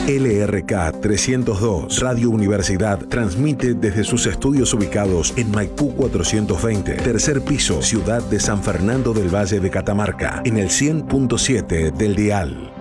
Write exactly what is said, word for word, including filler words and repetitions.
L R K trescientos dos Radio Universidad transmite desde sus estudios ubicados en Maipú cuatrocientos veinte, tercer piso, ciudad de San Fernando del Valle de Catamarca, en el cien punto siete del dial.